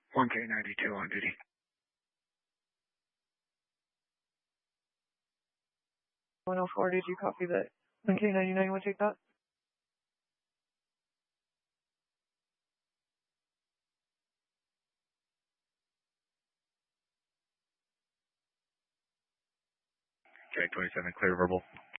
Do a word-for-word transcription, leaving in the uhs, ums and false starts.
one K ninety-two on duty. one oh four, did you copy that? one K ninety-nine would take that? Check twenty-seven, clear verbal.